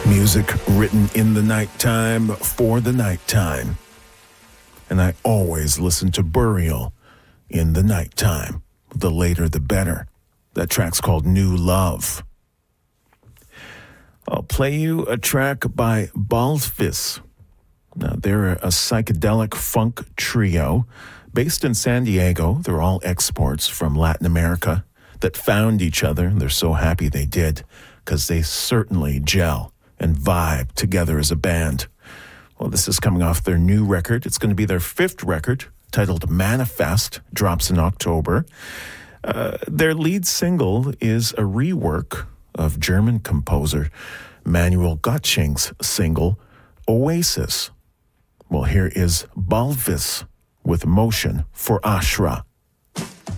Music written in the nighttime for the nighttime. And I always listen to Burial in the nighttime. The later, the better. That track's called New Love. I'll play you a track by Balthus. Now, they're a psychedelic funk trio based in San Diego. They're all exports from Latin America that found each other, and they're so happy they did because they certainly gel and vibe together as a band. Well, this is coming off their new record. It's going to be their fifth record, titled Manifest, drops in October. Their lead single is a rework of German composer Manuel Gottsching's single, Oasis. Well, here is Balthus with Motion for Ashra.